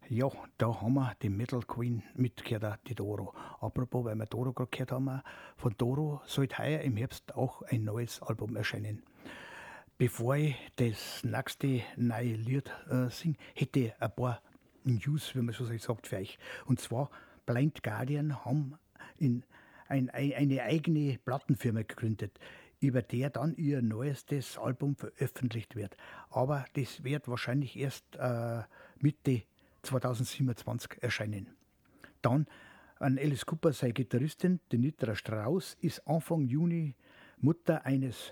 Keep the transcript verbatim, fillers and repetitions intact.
Ja, da haben wir die Metal Queen mitgehört, die Doro. Apropos, weil wir Doro gerade gehört haben, von Doro sollte heuer im Herbst auch ein neues Album erscheinen. Bevor ich das nächste neue Lied äh, singe, hätte ich ein paar News, wie man so sagt, für euch. Und zwar, Blind Guardian haben in ein, ein, eine eigene Plattenfirma gegründet, über der dann ihr neuestes Album veröffentlicht wird. Aber das wird wahrscheinlich erst äh, Mitte zweitausendsiebenundzwanzig erscheinen. Dann an Alice Cooper, seine Gitarristin, die Nitra Strauss, ist Anfang Juni Mutter eines